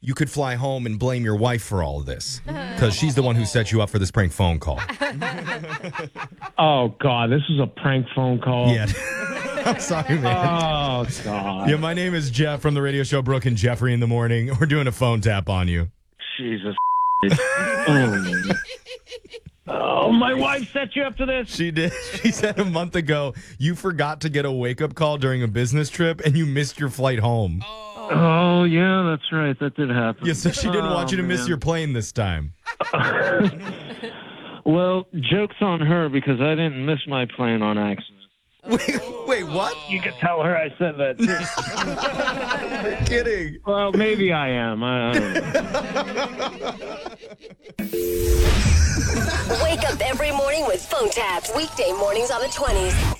you could fly home and blame your wife for all of this because she's the one who set you up for this prank phone call. Oh, God, this is a prank phone call. Yeah. I'm sorry, man. Oh, God. Yeah, my name is Jeff from the radio show Brooke and Jeffrey in the Morning. We're doing a phone tap on you. Jesus. Oh, my wife set you up to this? She did. She said a month ago you forgot to get a wake-up call during a business trip and you missed your flight home. Oh, yeah, that's right. That did happen. Yeah, so she didn't want you to miss your plane this time. Well, joke's on her because I didn't miss my plane on accident. Wait, what? You can tell her I said that, too. You're kidding. Well, maybe I am. I don't know. Wake up every morning with phone taps. Weekday mornings on the 20s.